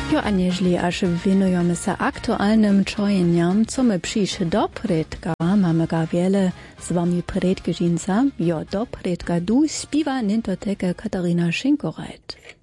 Jo, a niežli až venujemy sa aktualnym čojeniam, co my przyjść do predka, mamy ga wiele z wami predkežinca, jo do predka du śpiewa nintoteke Katarina Schinkoreit.